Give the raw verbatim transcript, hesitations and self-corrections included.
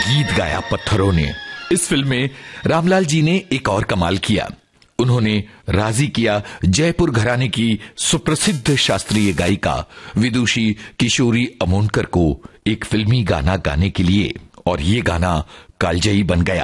गीत गाया पत्थरों ने। इस फिल्म में रामलाल जी ने एक और कमाल किया, उन्होंने राजी किया जयपुर घराने की सुप्रसिद्ध शास्त्रीय गायिका विदुषी किशोरी अमोनकर को एक फिल्मी गाना गाने के लिए, और ये गाना कालजयी बन गया।